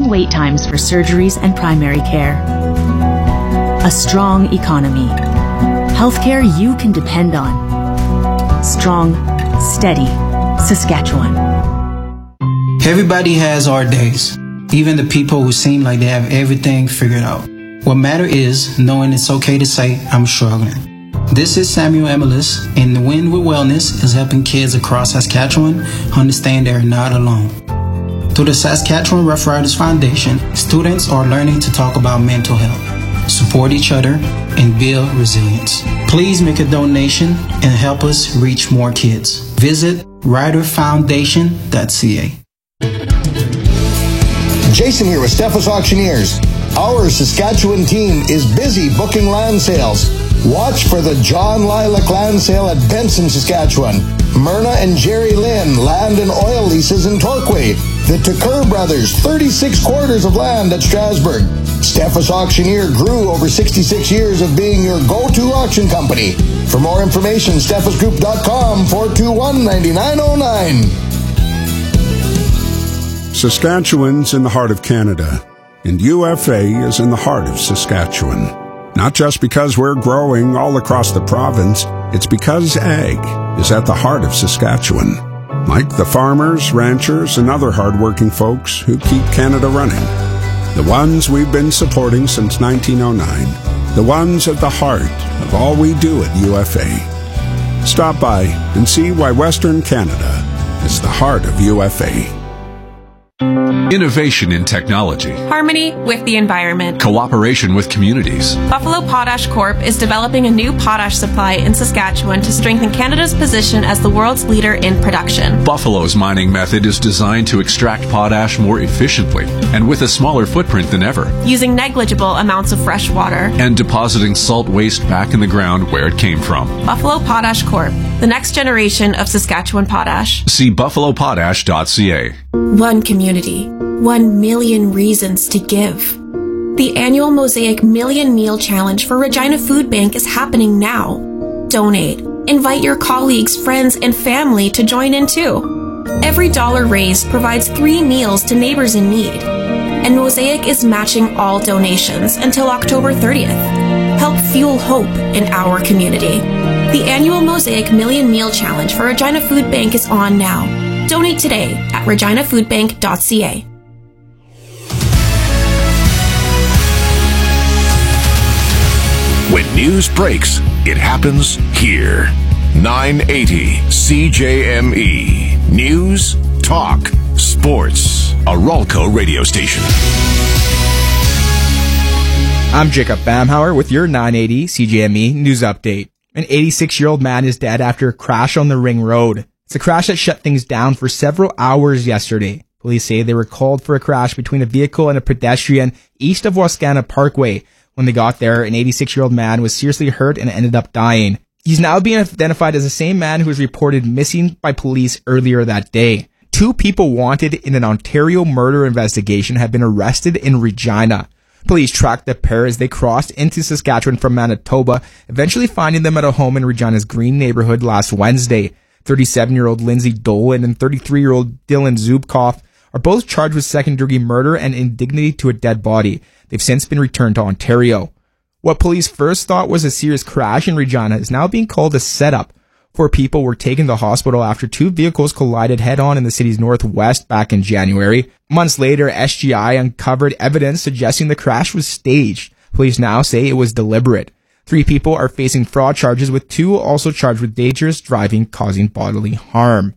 long wait times for surgeries and primary care. A strong economy. Healthcare you can depend on. Strong, steady Saskatchewan. Everybody has our days. Even the people who seem like they have everything figured out. What matters is knowing it's okay to say, I'm struggling. This is Samuel Emilis, and The Win with Wellness is helping kids across Saskatchewan understand they're not alone. Through the Saskatchewan Rough Riders Foundation, students are learning to talk about mental health, support each other, and build resilience. Please make a donation and help us reach more kids. Visit riderfoundation.ca. Jason here with Steffes Auctioneers. Our Saskatchewan team is busy booking land sales. Watch for the John Lilac Land Sale at Benson, Saskatchewan. Myrna and Jerry Lynn Land and Oil Leases in Torquay. The Tucker Brothers 36 quarters of land at Strasbourg. Steffes Auctioneer grew over 66 years of being your go-to auction company. For more information, steffesgroup.com 421-9909. Saskatchewan's in the heart of Canada, and UFA is in the heart of Saskatchewan. Not just because we're growing all across the province, it's because ag is at the heart of Saskatchewan. Like the farmers, ranchers, and other hardworking folks who keep Canada running. The ones we've been supporting since 1909. The ones at the heart of all we do at UFA. Stop by and see why Western Canada is the heart of UFA. Innovation in technology. Harmony with the environment. Cooperation with communities. Buffalo Potash Corp is developing a new potash supply in Saskatchewan to strengthen Canada's position as the world's leader in production. Buffalo's mining method is designed to extract potash more efficiently and with a smaller footprint than ever. Using negligible amounts of fresh water. And depositing salt waste back in the ground where it came from. Buffalo Potash Corp, the next generation of Saskatchewan potash. See buffalopotash.ca. One community. 1 million reasons to give. The annual Mosaic Million Meal Challenge for Regina Food Bank is happening now. Donate. Invite your colleagues, friends, and family to join in too. Every dollar raised provides 3 meals to neighbors in need. And Mosaic is matching all donations until October 30th. Help fuel hope in our community. The annual Mosaic Million Meal Challenge for Regina Food Bank is on now. Donate today at reginafoodbank.ca. When news breaks, it happens here. 980 CJME. News, talk, sports. A Ralco radio station. I'm Jacob Bamhauer with your 980 CJME news update. An 86-year-old man is dead after a crash on the Ring Road. It's a crash that shut things down for several hours yesterday. Police say they were called for a crash between a vehicle and a pedestrian east of Wascana Parkway. When they got there, an 86-year-old man was seriously hurt and ended up dying. He's now being identified as the same man who was reported missing by police earlier that day. 2 people wanted in an Ontario murder investigation have been arrested in Regina. Police tracked the pair as they crossed into Saskatchewan from Manitoba, eventually finding them at a home in Regina's Green neighborhood last Wednesday. 37-year-old Lindsay Dolan and 33-year-old Dylan Zubkoff are both charged with second-degree murder and indignity to a dead body. They've since been returned to Ontario. What police first thought was a serious crash in Regina is now being called a setup. 4 people were taken to the hospital after 2 vehicles collided head-on in the city's northwest back in January. Months later, SGI uncovered evidence suggesting the crash was staged. Police now say it was deliberate. 3 people are facing fraud charges, with 2 also charged with dangerous driving causing bodily harm.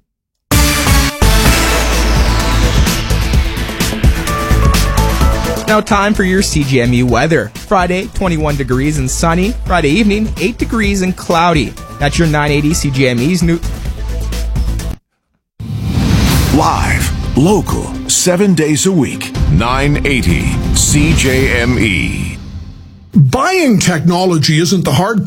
Now time for your CJME weather. Friday, 21 degrees and sunny. Friday evening, 8 degrees and cloudy. That's your 980 CJME's new... Live, local, 7 days a week. 980 CJME. Buying technology isn't the hard part.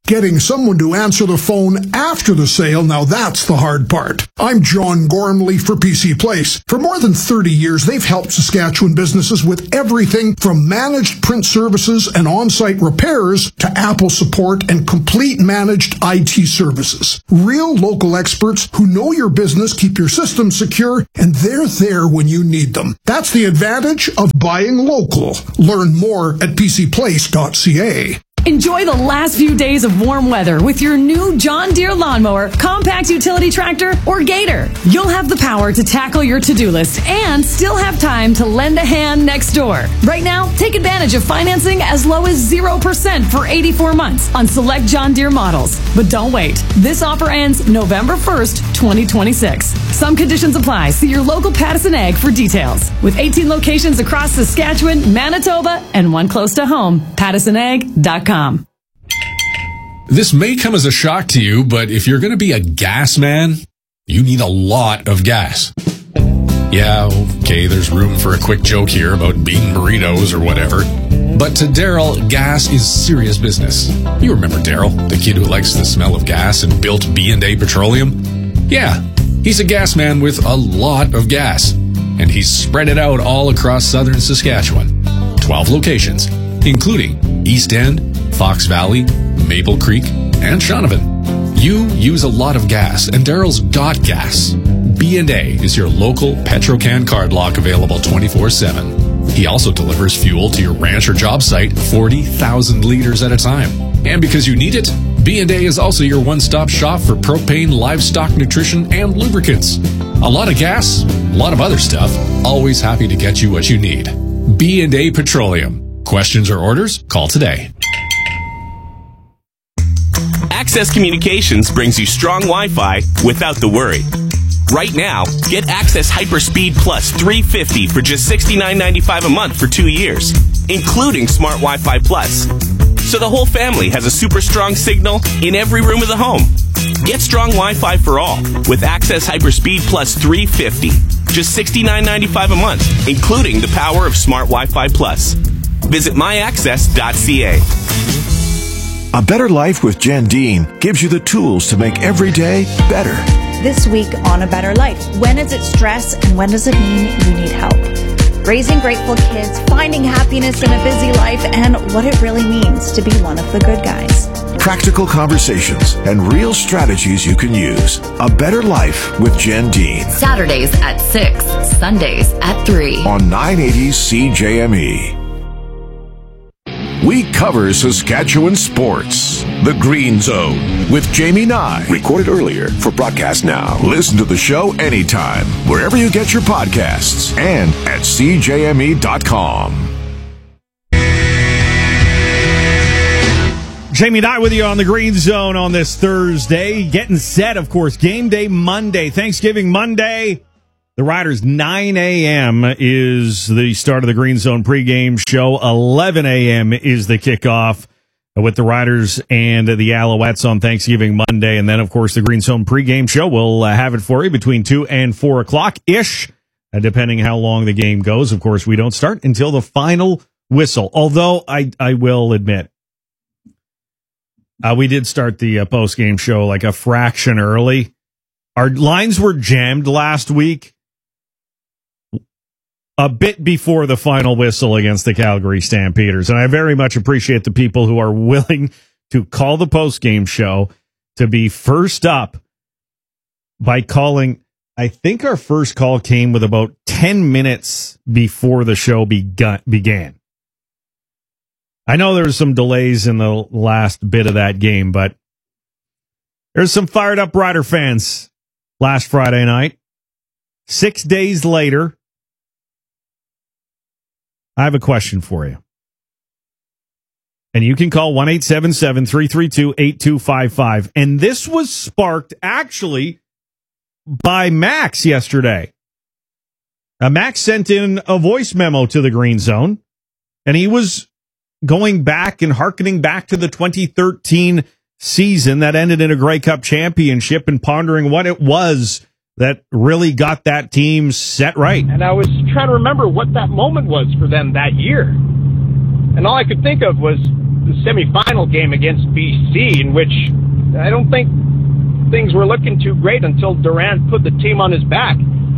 Getting someone to answer the phone after the sale, now that's the hard part. I'm John Gormley for PC Place. For more than 30 years, they've helped Saskatchewan businesses with everything from managed print services and on-site repairs to Apple support and complete managed IT services. Real local experts who know your business, keep your systems secure, and they're there when you need them. That's the advantage of buying local. Learn more at pcplace.ca. Enjoy the last few days of warm weather with your new John Deere lawnmower, compact utility tractor, or Gator. You'll have the power to tackle your to-do list and still have time to lend a hand next door. Right now, take advantage of financing as low as 0% for 84 months on select John Deere models. But don't wait. This offer ends November 1st, 2026. Some conditions apply. See your local Pattison Ag for details. With 18 locations across Saskatchewan, Manitoba, and one close to home, PattisonAg.com. This may come as a shock to you, but if you're going to be a gas man, you need a lot of gas. Yeah, okay, there's room for a quick joke here about bean burritos or whatever. But to Daryl, gas is serious business. You remember Daryl, the kid who likes the smell of gas and built B&A Petroleum? Yeah, he's a gas man with a lot of gas. And he's spread it out all across southern Saskatchewan. 12 locations, including East End, Fox Valley, Maple Creek, and Shaunavon. You use a lot of gas, and Daryl's got gas. B&A is your local Petrocan card lock available 24/7. He also delivers fuel to your ranch or job site 40,000 liters at a time. And because you need it, B&A is also your one-stop shop for propane, livestock nutrition, and lubricants. A lot of gas, a lot of other stuff. Always happy to get you what you need. B&A Petroleum. Questions or orders? Call today. Access Communications brings you strong Wi-Fi without the worry. Right now, get Access Hyperspeed Plus 350 for just $69.95 a month for 2 years, including Smart Wi-Fi Plus. So the whole family has a super strong signal in every room of the home. Get strong Wi-Fi for all with Access Hyperspeed Plus 350. Just $69.95 a month, including the power of Smart Wi-Fi Plus. Visit myaccess.ca. A Better Life with Jen Dean gives you the tools to make every day better. This week on A Better Life, when is it stress and when does it mean you need help? Raising grateful kids, finding happiness in a busy life, and what it really means to be one of the good guys. Practical conversations and real strategies you can use. A Better Life with Jen Dean. Saturdays at 6, Sundays at 3. On 980 CJME. We cover Saskatchewan sports. The Green Zone with Jamie Nye. Recorded earlier for broadcast now. Listen to the show anytime, wherever you get your podcasts, and at CJME.com. Jamie Nye with you on the Green Zone on this Thursday. Getting set, of course, game day Monday, Thanksgiving Monday. The Riders, 9 a.m. is the start of the Green Zone pregame show. 11 a.m. is the kickoff with the Riders and the Alouettes on Thanksgiving Monday. And then, of course, the Green Zone pregame show. We'll have it for you between 2 and 4 o'clock-ish, depending how long the game goes. Of course, we don't start until the final whistle. Although, I will admit, we did start the postgame show like a fraction early. Our lines were jammed last week, a bit before the final whistle against the Calgary Stampeders. And I very much appreciate the people who are willing to call the postgame show to be first up by calling. I think our first call came with about 10 minutes before the show began. I know there was some delays in the last bit of that game, but there's some fired up Rider fans last Friday night. 6 days later, I have a question for you. And you can call 1-877-332-8255. And this was sparked, actually, by Max yesterday. Max sent in a voice memo to the Green Zone, and he was going back and hearkening back to the 2013 season that ended in a Grey Cup championship and pondering what it was that really got that team set right. And I was trying to remember what that moment was for them that year. And all I could think of was the semifinal game against BC, in which I don't think things were looking too great until Durant put the team on his back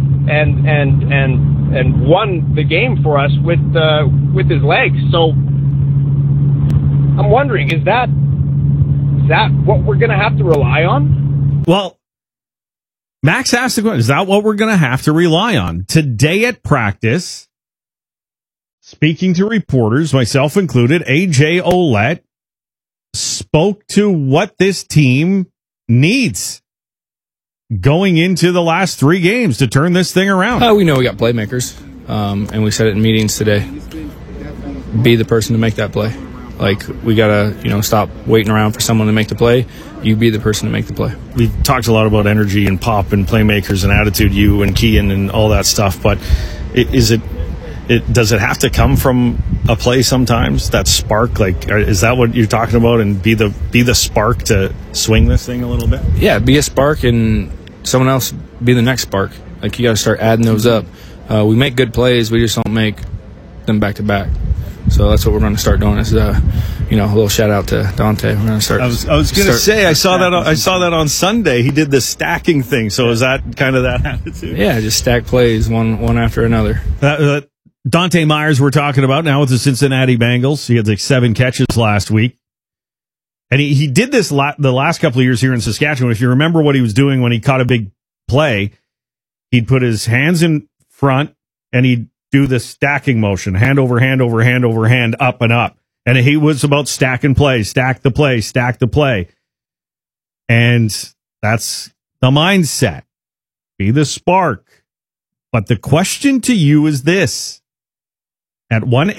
and won the game for us with his legs. So I'm wondering, is that what we're going to have to rely on? Well, Max asked the question, is that what we're going to have to rely on? Today at practice, speaking to reporters, myself included, AJ Ouellette spoke to what this team needs going into the last 3 games to turn this thing around. We know we got playmakers, and we said it in meetings today. Be the person to make that play. Like, we got to, stop waiting around for someone to make the play. You be the person to make the play. We've talked a lot about energy and pop and playmakers and attitude, you and Kean and all that stuff, but does it have to come from a play sometimes, that spark? Like, is that what you're talking about, and be the spark to swing this thing a little bit? Yeah, be a spark and someone else be the next spark. Like, you got to start adding those up. We make good plays, we just don't make them back to back. So that's what we're going to start doing. Is a little shout out to Dante. We're going to start. I was going to say I saw that on Sunday. He did the stacking thing. So is that kind of that attitude? Yeah, just stack plays one after another. Dante Myers we're talking about now with the Cincinnati Bengals. He had like 7 catches last week. And he did this the last couple of years here in Saskatchewan. If you remember what he was doing when he caught a big play, he'd put his hands in front and he'd do the stacking motion, hand over hand over hand over hand, up and up. And he was about stacking plays, stack the play, stack the play. And that's the mindset. Be the spark. But the question to you is this. At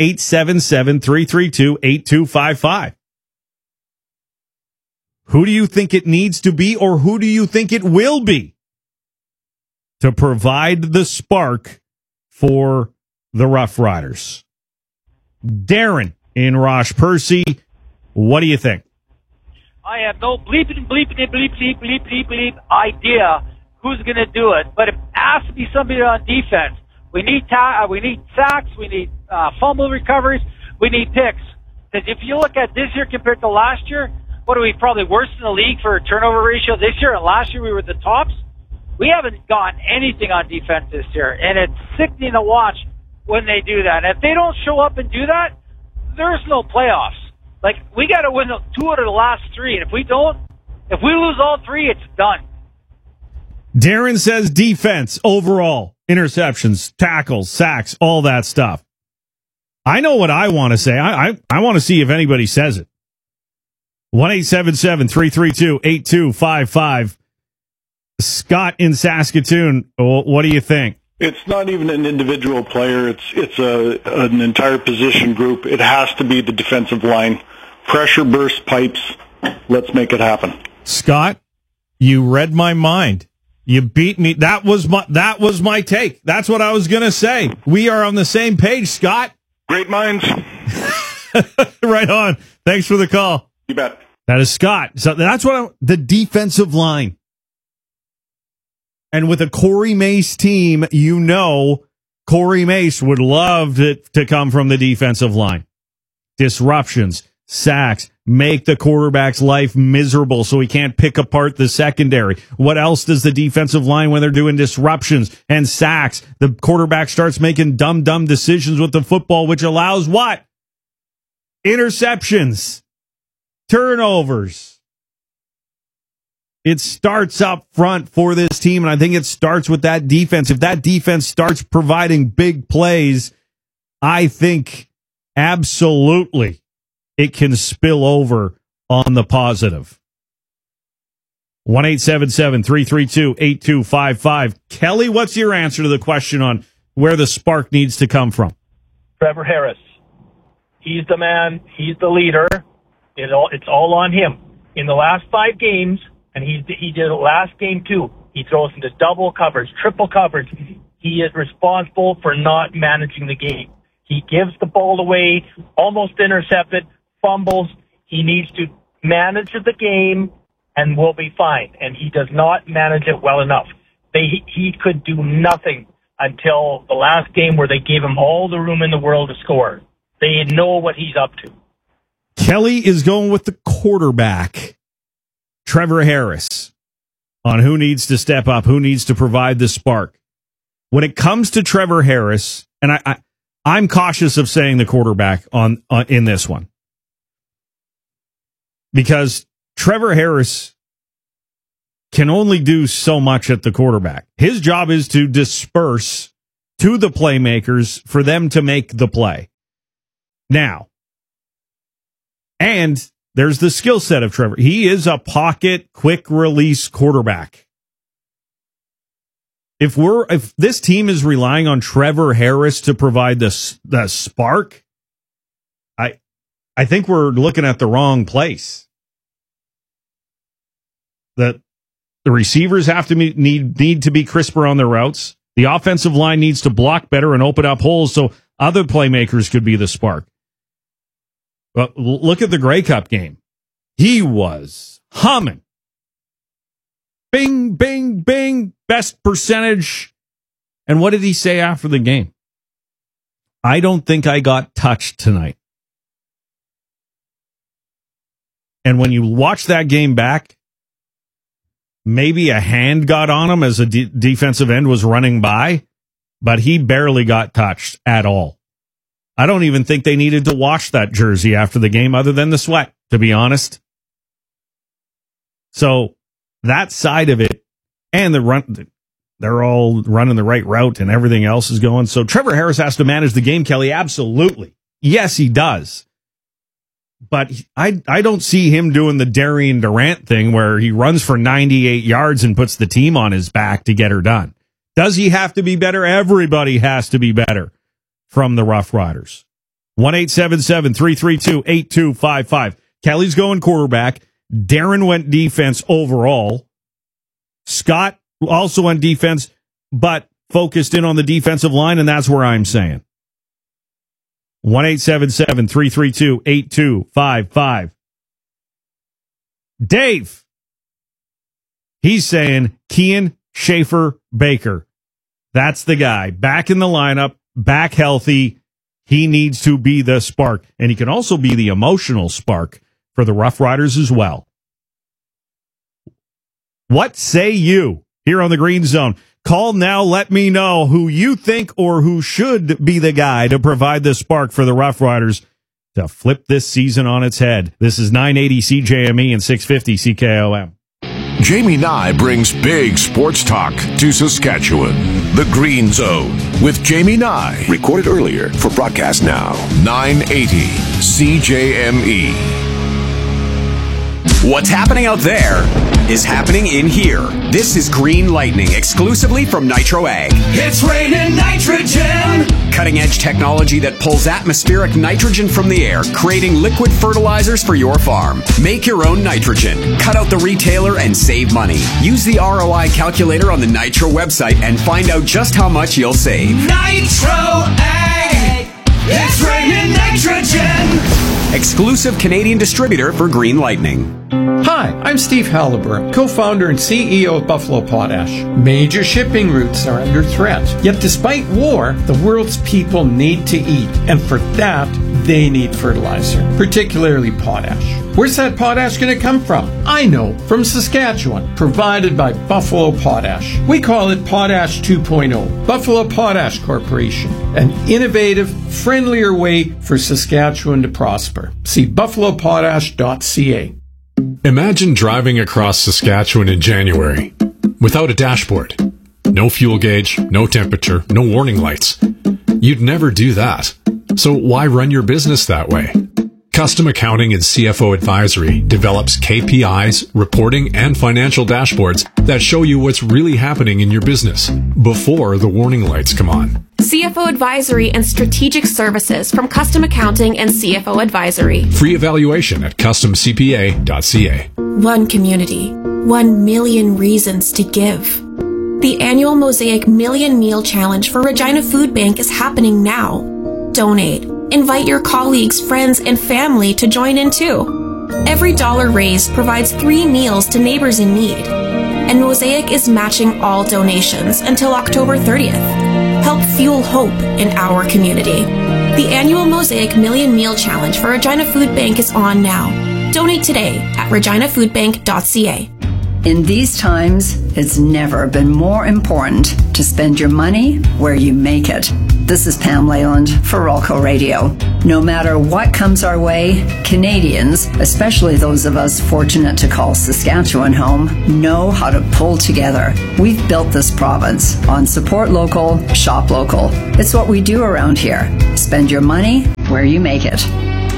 1-877-332-8255. Who do you think it needs to be, or who do you think it will be to provide the spark for the Rough Riders? Darren in Rosh Percy, what do you think? I have no bleep idea who's going to do it, but it has to be somebody on defense. We need sacks, we need fumble recoveries, we need picks. Because if you look at this year compared to last year, what are we, probably worse in the league for turnover ratio this year, and last year we were the tops? We haven't gotten anything on defense this year, and it's sickening to watch when they do that. And if they don't show up and do that, there's no playoffs. Like, we got to win 2 out of the last 3, and if we lose all 3, it's done. Darren says defense overall, interceptions, tackles, sacks, all that stuff. I know what I want to say. I want to see if anybody says it. 1-877-332-8255. Scott in Saskatoon, what do you think? It's not even an individual player. It's an entire position group. It has to be the defensive line. Pressure burst pipes. Let's make it happen. Scott, you read my mind. You beat me. That was my take. That's what I was going to say. We are on the same page, Scott. Great minds. Right on. Thanks for the call. You bet. That is Scott. So that's the defensive line. And with a Corey Mace team, Corey Mace would love to come from the defensive line. Disruptions, sacks, make the quarterback's life miserable so he can't pick apart the secondary. What else does the defensive line, when they're doing disruptions and sacks, the quarterback starts making dumb decisions with the football, which allows what? Interceptions, turnovers. It starts up front for this team, and I think it starts with that defense. If that defense starts providing big plays, I think absolutely it can spill over on the positive. 1-877-332-8255. Kelly, what's your answer to the question on where the spark needs to come from? Trevor Harris. He's the man. He's the leader. It's all on him. In the last 5 games, and he did it last game too, he throws into double coverage, triple coverage. He is responsible for not managing the game. He gives the ball away, almost intercepted, fumbles. He needs to manage the game, and we'll be fine. And he does not manage it well enough. He could do nothing until the last game where they gave him all the room in the world to score. They know what he's up to. Kelly is going with the quarterback, Trevor Harris, on who needs to step up, who needs to provide the spark. When it comes to Trevor Harris, and I'm cautious of saying the quarterback on in this one, because Trevor Harris can only do so much at the quarterback. His job is to disperse to the playmakers for them to make the play. Now, and there's the skill set of Trevor. He is a pocket, quick release quarterback. If this team is relying on Trevor Harris to provide the spark, I think we're looking at the wrong place. The receivers have to need to be crisper on their routes. The offensive line needs to block better and open up holes so other playmakers could be the spark. But look at the Grey Cup game. He was humming. Bing, bing, bing. Best percentage. And what did he say after the game? I don't think I got touched tonight. And when you watch that game back, maybe a hand got on him as a defensive end was running by, but he barely got touched at all. I don't even think they needed to wash that jersey after the game other than the sweat, to be honest. So that side of it and the run, they're all running the right route and everything else is going. So Trevor Harris has to manage the game, Kelly. Absolutely. Yes, he does. But I don't see him doing the Darian Durant thing where he runs for 98 yards and puts the team on his back to get her done. Does he have to be better? Everybody has to be better from the Rough Riders. 1-877-332-8255. Kelly's going quarterback. Darren went defense overall. Scott also went defense, but focused in on the defensive line, and that's where I'm saying. 1-877-332-8255. Dave, he's saying Kean Schaefer Baker. That's the guy. Back in the lineup, back healthy. He needs to be the spark. And he can also be the emotional spark for the Rough Riders as well. What say you here on the Green Zone? Call now. Let me know who you think or who should be the guy to provide the spark for the Rough Riders to flip this season on its head. This is 980 CJME and 650 CKOM. Jamie Nye brings big sports talk to Saskatchewan. The Green Zone with Jamie Nye. Recorded earlier for broadcast now. 980 CJME. What's happening out there is happening in here. This is Green Lightning, exclusively from Nitro Ag. It's raining nitrogen! Cutting-edge technology that pulls atmospheric nitrogen from the air, creating liquid fertilizers for your farm. Make your own nitrogen. Cut out the retailer and save money. Use the ROI calculator on the Nitro website and find out just how much you'll save. Nitro Ag! It's raining nitrogen! Exclusive Canadian distributor for Green Lightning. Hi, I'm Steve Halliburton, co-founder and CEO of Buffalo Potash. Major shipping routes are under threat. Yet despite war, the world's people need to eat. And for that, they need fertilizer, particularly potash. Where's that potash going to come from? I know, from Saskatchewan, provided by Buffalo Potash. We call it Potash 2.0. Buffalo Potash Corporation, an innovative, friendlier way for Saskatchewan to prosper. See buffalopotash.ca. Imagine driving across Saskatchewan in January without a dashboard. No fuel gauge, no temperature, no warning lights. You'd never do that. So why run your business that way? Custom Accounting and CFO Advisory develops KPIs, reporting, and financial dashboards that show you what's really happening in your business before the warning lights come on. CFO Advisory and Strategic Services from Custom Accounting and CFO Advisory. Free evaluation at customcpa.ca. One community, 1 million reasons to give. The annual Mosaic Million Meal Challenge for Regina Food Bank is happening now. Donate. Invite your colleagues, friends, and family to join in too. Every dollar raised provides 3 meals to neighbors in need. And Mosaic is matching all donations until October 30th. Help fuel hope in our community. The annual Mosaic Million Meal Challenge for Regina Food Bank is on now. Donate today at reginafoodbank.ca. In these times, it's never been more important to spend your money where you make it. This is Pam Leyland for Rolco Radio. No matter what comes our way, Canadians, especially those of us fortunate to call Saskatchewan home, know how to pull together. We've built this province on support local, shop local. It's what we do around here. Spend your money where you make it.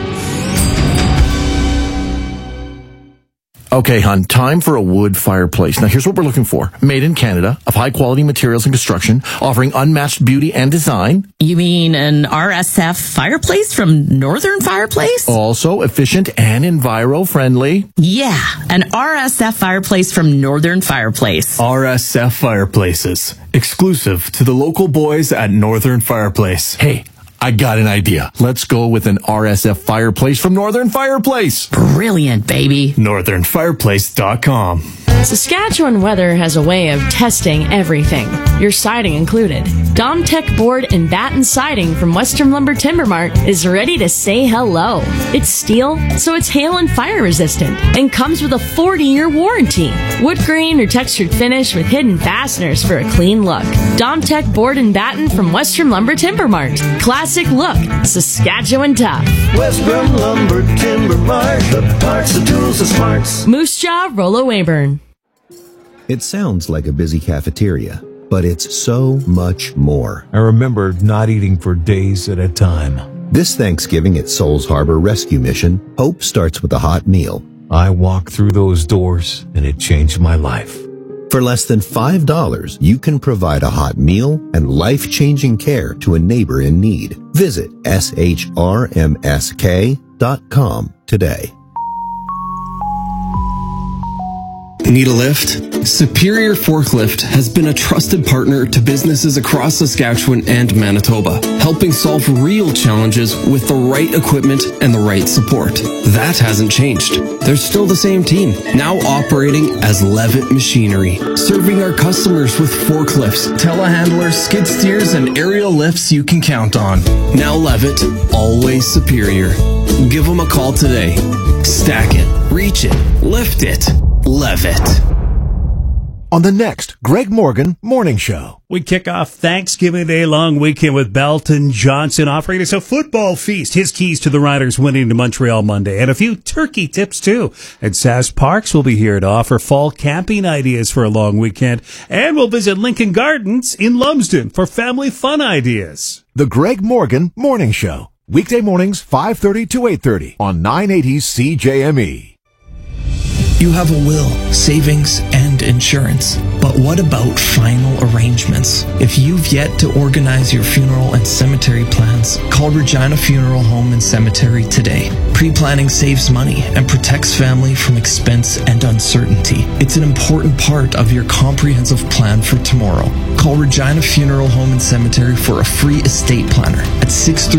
Okay, hon, time for a wood fireplace. Now, here's what we're looking for. Made in Canada, of high-quality materials and construction, offering unmatched beauty and design. You mean an RSF fireplace from Northern Fireplace? Also efficient and enviro-friendly. Yeah, an RSF fireplace from Northern Fireplace. RSF Fireplaces, exclusive to the local boys at Northern Fireplace. Hey, I got an idea. Let's go with an RSF fireplace from Northern Fireplace. Brilliant, baby. NorthernFireplace.com. Saskatchewan Weather has a way of testing everything, your siding included. Domtech Board and Batten Siding from Western Lumber Timber Mart is ready to say hello. It's steel, so it's hail and fire resistant, and comes with a 40-year warranty. Wood grain or textured finish with hidden fasteners for a clean look. Domtech Board and Batten from Western Lumber Timber Mart. Classic look, Saskatchewan tough. Western Lumber Timber Mart, the parts, the tools, the smarts. Moose Jaw, Rollo Weyburn. It sounds like a busy cafeteria, but it's so much more. I remember not eating for days at a time. This Thanksgiving at Souls Harbor Rescue Mission, hope starts with a hot meal. I walked through those doors, and it changed my life. For less than $5, you can provide a hot meal and life-changing care to a neighbor in need. Visit shrmsk.com today. Need a lift? Superior Forklift has been a trusted partner to businesses across Saskatchewan and Manitoba, helping solve real challenges with the right equipment and the right support. That hasn't changed. They're still the same team, now operating as Levitt Machinery, serving our customers with forklifts, telehandlers, skid steers, and aerial lifts you can count on. Now Levitt, always superior. Give them a call today. Stack it, reach it, lift it. Levitt. On the next Greg Morgan Morning Show. We kick off Thanksgiving Day long weekend with Belton Johnson offering us a football feast. His keys to the Riders winning to Montreal Monday. And a few turkey tips, too. And Sass Parks will be here to offer fall camping ideas for a long weekend. And we'll visit Lincoln Gardens in Lumsden for family fun ideas. The Greg Morgan Morning Show. Weekday mornings, 5:30 to 8:30 on 980 CJME. You have a will, savings, and insurance. But what about final arrangements? If you've yet to organize your funeral and cemetery plans, call Regina Funeral Home and Cemetery today. Pre-planning saves money and protects family from expense and uncertainty. It's an important part of your comprehensive plan for tomorrow. Call Regina Funeral Home and Cemetery for a free estate planner at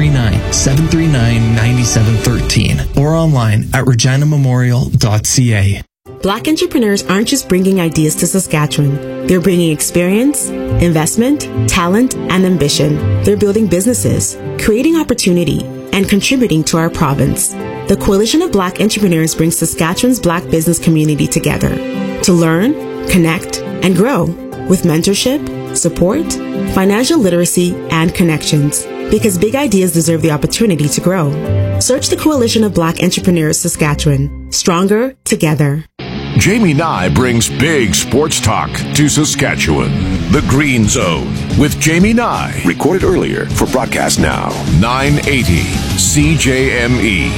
639-739-9713 or online at reginamemorial.ca. Black entrepreneurs aren't just bringing ideas to Saskatchewan. They're bringing experience, investment, talent, and ambition. They're building businesses, creating opportunity, and contributing to our province. The Coalition of Black Entrepreneurs brings Saskatchewan's Black business community together to learn, connect, and grow with mentorship, support, financial literacy, and connections. Because big ideas deserve the opportunity to grow. Search the Coalition of Black Entrepreneurs Saskatchewan. Stronger together. Jamie Nye brings big sports talk to Saskatchewan. The Green Zone with Jamie Nye. Recorded earlier for broadcast now. 980 CJME.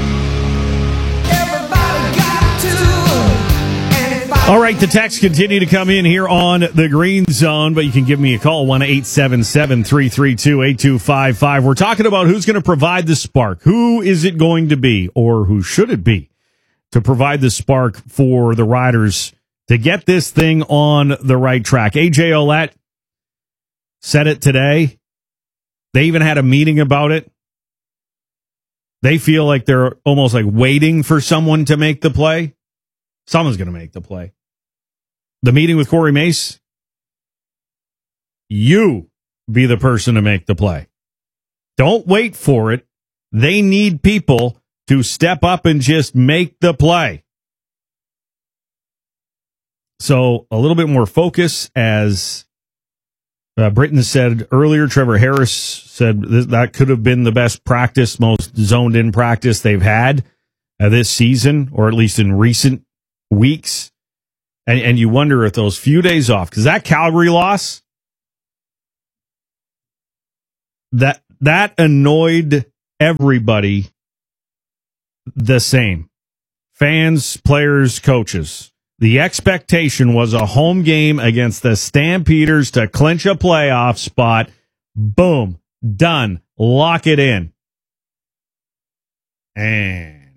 All right, the texts continue to come in here on the Green Zone, but you can give me a call, 1-877-332-8255. We're talking about who's going to provide the spark. Who is it going to be, or who should it be, to provide the spark for the Riders to get this thing on the right track? AJ Ouellette said it today. They even had a meeting about it. They feel like they're almost like waiting for someone to make the play. Someone's going to make the play. The meeting with Corey Mace, you be the person to make the play. Don't wait for it. They need people to step up and just make the play. So a little bit more focus, as Britton said earlier. Trevor Harris said that could have been the best practice, most zoned-in practice they've had this season, or at least in recent weeks. And you wonder if those few days off, because that Calgary loss, that annoyed everybody the same. Fans, players, coaches. The expectation was a home game against the Stampeders to clinch a playoff spot. Boom. Done. Lock it in. And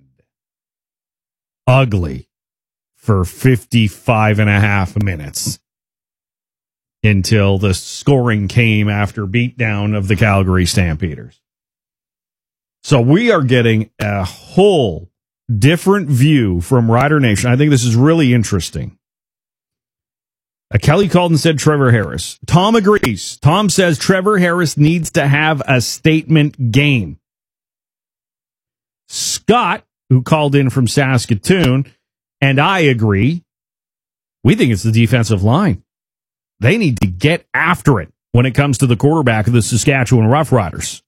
ugly for 55 and a half minutes until the scoring came after beatdown of the Calgary Stampeders. So we are getting a whole different view from Rider Nation. I think this is really interesting. Kelly called and said Trevor Harris. Tom agrees. Tom says Trevor Harris needs to have a statement game. Scott, who called in from Saskatoon, and I agree. We think it's the defensive line. They need to get after it when it comes to the quarterback of the Saskatchewan Roughriders.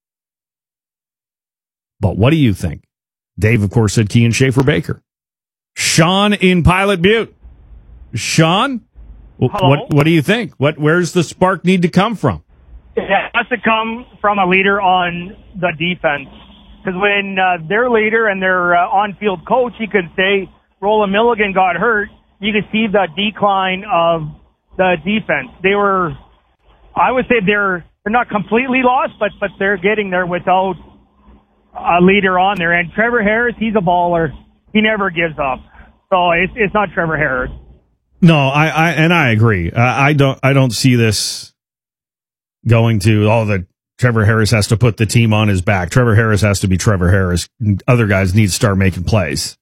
But what do you think? Dave, of course, said Kean Schaefer-Baker. Sean in Pilot Butte. Sean, what do you think? Where's the spark need to come from? It has to come from a leader on the defense. Because when their leader and their on-field coach, you could say, Roland Milligan got hurt, you could see the decline of the defense. I would say they're not completely lost, but they're getting there without a leader on there. And Trevor Harris, he's a baller. He never gives up. So it's not Trevor Harris. No, I agree. I don't see this going to that Trevor Harris has to put the team on his back. Trevor Harris has to be Trevor Harris. Other guys need to start making plays.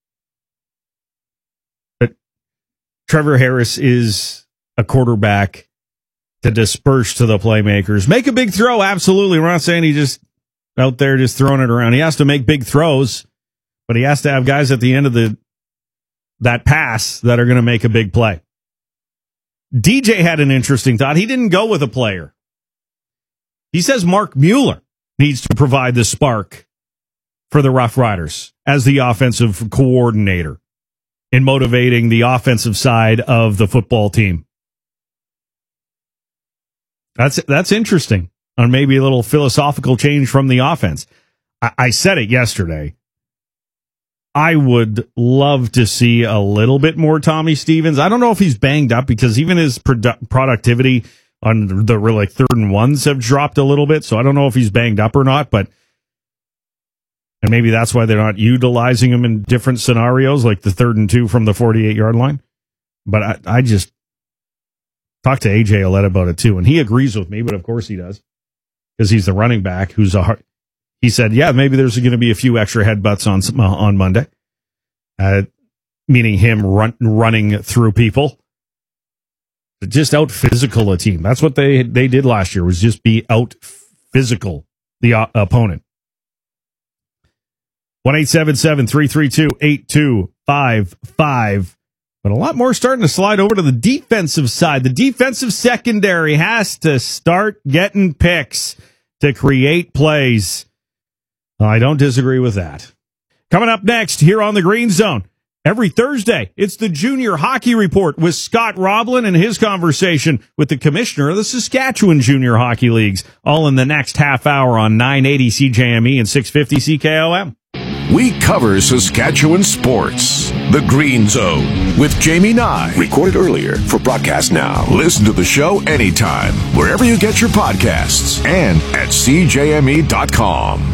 But Trevor Harris is a quarterback to disperse to the playmakers. Make a big throw, absolutely. We're not saying he just out there just throwing it around. He has to make big throws, but he has to have guys at the end of that pass that are going to make a big play. DJ had an interesting thought. He didn't go with a player. He says Mark Mueller needs to provide the spark for the Rough Riders as the offensive coordinator in motivating the offensive side of the football team. That's interesting. On maybe a little philosophical change from the offense. I said it yesterday. I would love to see a little bit more Tommy Stevens. I don't know if he's banged up, because even his productivity on the like 3rd and 1s have dropped a little bit. So I don't know if he's banged up or not, and maybe that's why they're not utilizing him in different scenarios, like the 3rd and 2 from the 48-yard line. But I just talked to AJ Ouellette about it too, and he agrees with me, but of course he does, because he's the running back he said, yeah, maybe there's going to be a few extra headbutts on Monday, meaning him running through people. Just out physical a team. That's what they did last year, was just be out physical the opponent. 1-877-332-8255. But a lot more starting to slide over to the defensive side. The defensive secondary has to start getting picks to create plays. I don't disagree with that. Coming up next here on the Green Zone, every Thursday, it's the Junior Hockey Report with Scott Roblin and his conversation with the commissioner of the Saskatchewan Junior Hockey Leagues, all in the next half hour on 980 CJME and 650 CKOM. We cover Saskatchewan sports. The Green Zone with Jamie Nye. Recorded earlier for broadcast now. Listen to the show anytime, wherever you get your podcasts, and at CJME.com.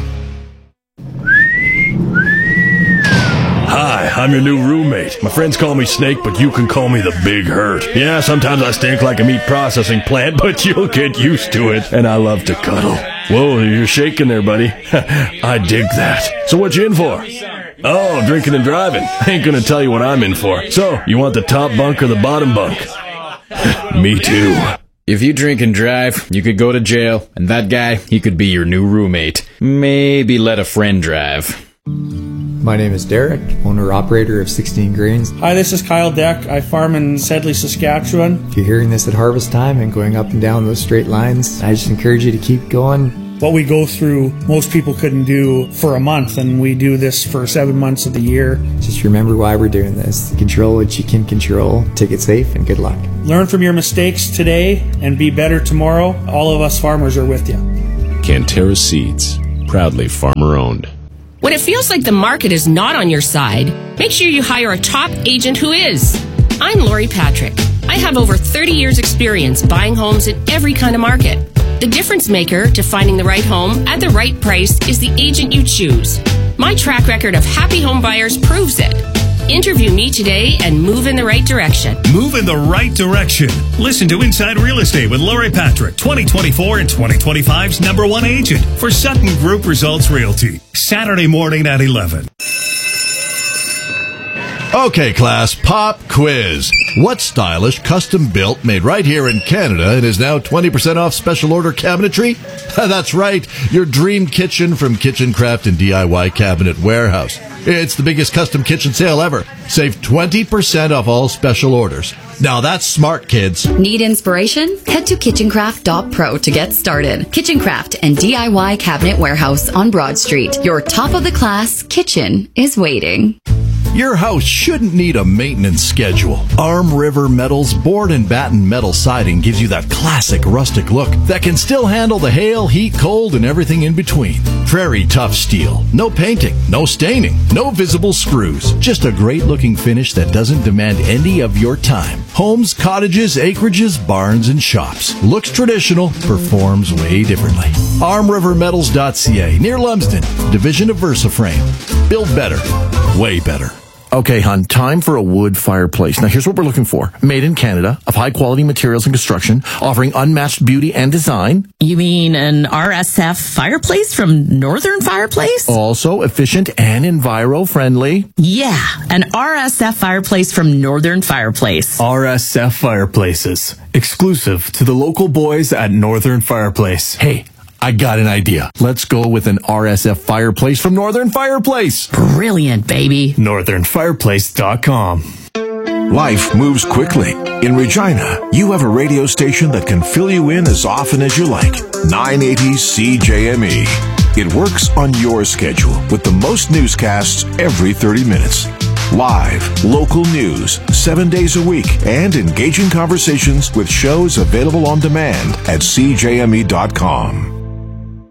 Hi, I'm your new roommate. My friends call me Snake, but you can call me the Big Hurt. Yeah, sometimes I stink like a meat processing plant, but you'll get used to it. And I love to cuddle. Whoa, you're shaking there, buddy. I dig that. So what you in for? Oh, drinking and driving. I ain't gonna tell you what I'm in for. So, you want the top bunk or the bottom bunk? Me too. If you drink and drive, you could go to jail, and that guy, he could be your new roommate. Maybe let a friend drive. My name is Derek, owner-operator of 16 Grains. Hi, this is Kyle Deck. I farm in Sedley, Saskatchewan. If you're hearing this at harvest time and going up and down those straight lines, I just encourage you to keep going. What we go through, most people couldn't do for a month, and we do this for 7 months of the year. Just remember why we're doing this. Control what you can control. Take it safe, and good luck. Learn from your mistakes today and be better tomorrow. All of us farmers are with you. Canterra Seeds, proudly farmer-owned. When it feels like the market is not on your side, make sure you hire a top agent who is. I'm Lori Patrick. I have over 30 years experience buying homes in every kind of market. The difference maker to finding the right home at the right price is the agent you choose. My track record of happy home buyers proves it. Interview me today and move in the right direction. Move in the right direction. Listen to Inside Real Estate with Lori Patrick, 2024 and 2025's #1 agent for Sutton Group Results Realty. Saturday morning at 11. Okay, class, pop quiz. What stylish, custom-built, made right here in Canada and is now 20% off special order cabinetry? That's right, your dream kitchen from Kitchen Craft and DIY Cabinet Warehouse. It's the biggest custom kitchen sale ever. Save 20% off all special orders. Now that's smart, kids. Need inspiration? Head to kitchencraft.pro to get started. Kitchen Craft and DIY Cabinet Warehouse on Broad Street. Your top-of-the-class kitchen is waiting. Your house shouldn't need a maintenance schedule. Arm River Metal's board and batten metal siding gives you that classic rustic look that can still handle the hail, heat, cold, and everything in between. Prairie tough steel. No painting, no staining, no visible screws. Just a great looking finish that doesn't demand any of your time. Homes, cottages, acreages, barns, and shops. Looks traditional, performs way differently. ArmRiverMetals.ca, near Lumsden, division of VersaFrame. Build better, way better. Okay, hon, time for a wood fireplace. Now, here's what we're looking for. Made in Canada, of high-quality materials and construction, offering unmatched beauty and design. You mean an RSF fireplace from Northern Fireplace? Also efficient and enviro-friendly. Yeah, an RSF fireplace from Northern Fireplace. RSF Fireplaces, exclusive to the local boys at Northern Fireplace. Hey, I got an idea. Let's go with an RSF fireplace from Northern Fireplace. Brilliant, baby. NorthernFireplace.com. Life moves quickly. In Regina, you have a radio station that can fill you in as often as you like. 980 CJME. It works on your schedule with the most newscasts every 30 minutes. Live, local news, 7 days a week, and engaging conversations with shows available on demand at CJME.com.